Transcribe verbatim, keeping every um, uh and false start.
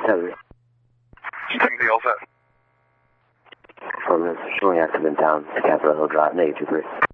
Discovery. Discovery, all set. Affirmative. Showing active in town. Capitol Hill Drive. Negative two three.